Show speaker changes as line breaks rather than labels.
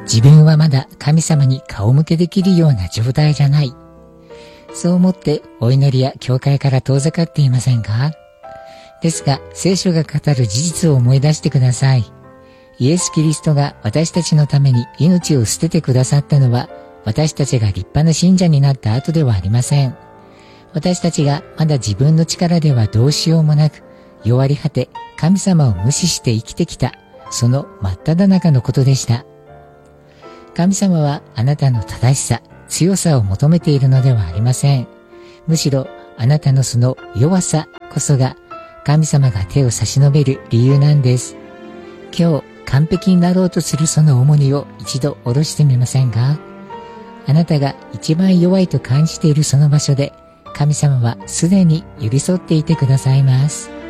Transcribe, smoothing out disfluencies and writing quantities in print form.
自分はまだ神様に顔向けできるような状態じゃない。そう思ってお祈りや教会から遠ざかっていませんか？ですが、聖書が語る事実を思い出してください。イエス・キリストが私たちのために命を捨ててくださったのは、私たちが立派な信者になった後ではありません。私たちがまだ自分の力ではどうしようもなく、弱り果て神様を無視して生きてきた、その真っ只中のことでした。神様はあなたの正しさ、強さを求めているのではありません。むしろあなたのその弱さこそが神様が手を差し伸べる理由なんです。今日完璧になろうとするその重荷を一度下ろしてみませんか？あなたが一番弱いと感じているその場所で、神様はすでに寄り添っていてくださいます。